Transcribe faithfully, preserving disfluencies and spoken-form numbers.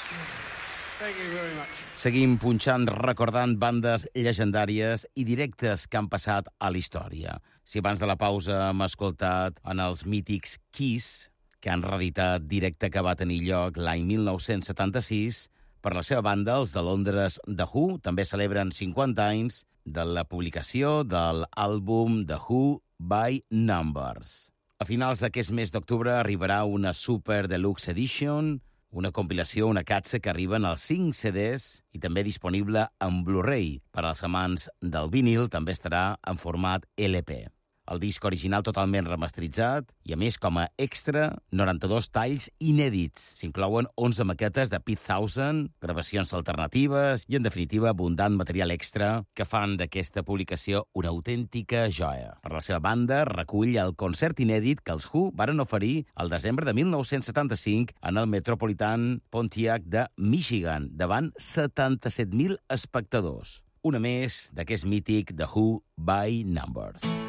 Thank you very much. Seguim punxant, recordant bandes llegendàries i directes que han passat a la història. Si abans de la pausa hem escoltat en els mítics Kiss, que han reeditat directe que va tenir lloc l'any mil nou-cents setanta-sis, per la seva banda, els de Londres The Who també celebren cinquanta anys de la publicació de l'àlbum The Who by Numbers. A finals d'aquest mes d'octubre arribarà una Super Deluxe Edition, una compilació, una catxa que arriben als cinc C Ds i també disponible en Blu-ray. Per als amants del vinil també estarà en format L P. El disc original totalment remasteritzat i, a més, com a extra, noranta-dos talls inèdits. S'inclouen onze maquetes de Pete Townshend, gravacions alternatives i, en definitiva, abundant material extra que fan d'aquesta publicació una autèntica joia. Per la seva banda, recull el concert inèdit que els Who varen oferir el desembre de mil nou-cents setanta-cinc en el Metropolitan Pontiac de Michigan, davant setanta-set mil espectadors. Una més d'aquest mític The Who by Numbers.